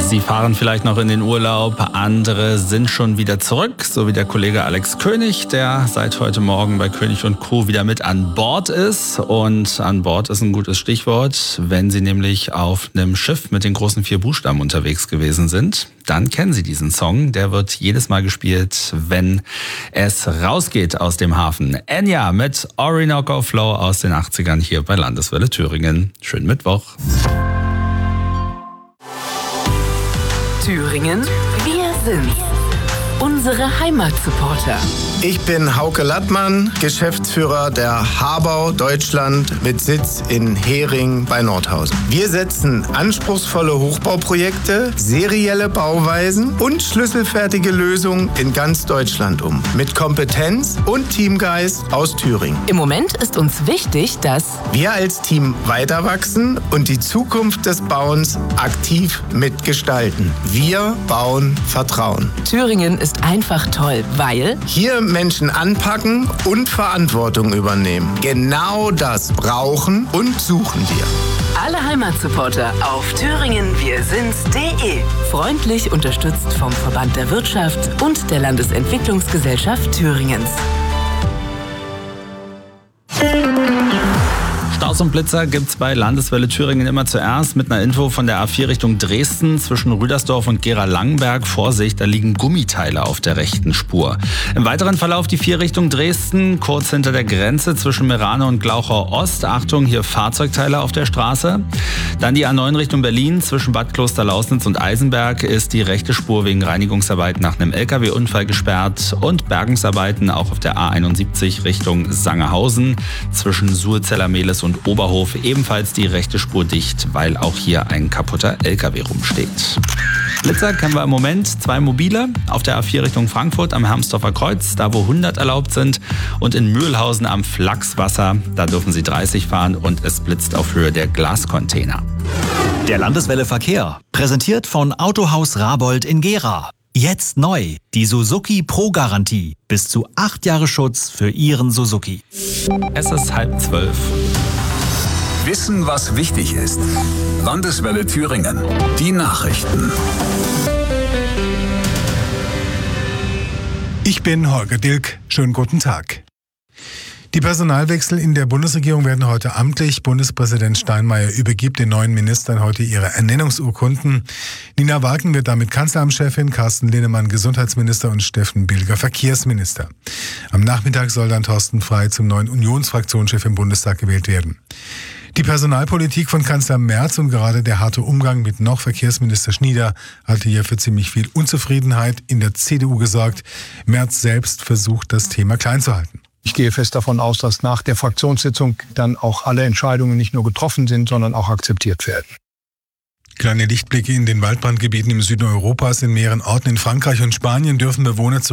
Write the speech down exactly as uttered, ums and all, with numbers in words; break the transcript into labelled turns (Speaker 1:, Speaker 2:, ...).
Speaker 1: Sie fahren vielleicht noch in den Urlaub, andere sind schon wieder zurück, so wie der Kollege Alex König, der seit heute Morgen bei König und Co. wieder mit an Bord ist. Und an Bord ist ein gutes Stichwort. Wenn Sie nämlich auf einem Schiff mit den großen vier Buchstaben unterwegs gewesen sind, dann kennen Sie diesen Song. Der wird jedes Mal gespielt, wenn es rausgeht aus dem Hafen. Enya mit Orinoco Flow aus den achtzigern hier bei Landeswelle Thüringen. Schönen Mittwoch.
Speaker 2: Thüringen, wir sind unsere Heimatsupporter.
Speaker 3: Ich bin Hauke Lattmann, Geschäftsführer der Habau Deutschland mit Sitz in Hering bei Nordhausen. Wir setzen anspruchsvolle Hochbauprojekte, serielle Bauweisen und schlüsselfertige Lösungen in ganz Deutschland um. Mit Kompetenz und Teamgeist aus Thüringen.
Speaker 2: Im Moment ist uns wichtig, dass
Speaker 3: wir als Team weiter wachsen und die Zukunft des Bauens aktiv mitgestalten. Wir bauen Vertrauen.
Speaker 2: Thüringen ist einfach toll, weil
Speaker 3: hier Menschen anpacken und Verantwortung übernehmen. Genau das brauchen und suchen wir.
Speaker 2: Alle Heimatsupporter auf thüringen wir sind's punkt de. Freundlich unterstützt vom Verband der Wirtschaft und der Landesentwicklungsgesellschaft Thüringens.
Speaker 1: Staus und Blitzer gibt's bei Landeswelle Thüringen immer zuerst mit einer Info von der A vier Richtung Dresden zwischen Rüdersdorf und Gera-Langenberg. Vorsicht, da liegen Gummiteile auf der rechten Spur. Im weiteren Verlauf die vier Richtung Dresden, kurz hinter der Grenze zwischen Merane und Glauchau Ost. Achtung, hier Fahrzeugteile auf der Straße. Dann die A neun Richtung Berlin zwischen Bad Klosterlausnitz und Eisenberg ist die rechte Spur wegen Reinigungsarbeiten nach einem L K W-Unfall gesperrt und Bergungsarbeiten auch auf der A einundsiebzig Richtung Sangerhausen zwischen Suhrzeller-Mehlis und Oberhof ebenfalls die rechte Spur dicht, weil auch hier ein kaputter L K W rumsteht. Blitzer kennen wir im Moment, zwei mobile auf der A vier Richtung Frankfurt am Hermsdorfer Kreuz, da wo hundert erlaubt sind, und in Mühlhausen am Flachswasser, da dürfen Sie dreißig fahren und es blitzt auf Höhe der Glascontainer.
Speaker 4: Der Landeswelle Verkehr, präsentiert von Autohaus Rabold in Gera. Jetzt neu, die Suzuki Pro-Garantie. Bis zu acht Jahre Schutz für Ihren Suzuki.
Speaker 1: Es ist halb zwölf.
Speaker 5: Wissen, was wichtig ist. Landeswelle Thüringen. Die Nachrichten.
Speaker 6: Ich bin Holger Dilk. Schönen guten Tag. Die Personalwechsel in der Bundesregierung werden heute amtlich. Bundespräsident Steinmeier übergibt den neuen Ministern heute ihre Ernennungsurkunden. Nina Walken wird damit Kanzleramtschefin, Carsten Linnemann Gesundheitsminister und Steffen Bilger Verkehrsminister. Am Nachmittag soll dann Thorsten Frey zum neuen Unionsfraktionschef im Bundestag gewählt werden. Die Personalpolitik von Kanzler Merz und gerade der harte Umgang mit noch Verkehrsminister Schnieder hatte hier für ziemlich viel Unzufriedenheit in der C D U gesorgt. Merz selbst versucht, das Thema klein zu halten.
Speaker 7: Ich gehe fest davon aus, dass nach der Fraktionssitzung dann auch alle Entscheidungen nicht nur getroffen sind, sondern auch akzeptiert werden.
Speaker 6: Kleine Lichtblicke in den Waldbrandgebieten im Süden Europas. In mehreren Orten in Frankreich und Spanien dürfen Bewohner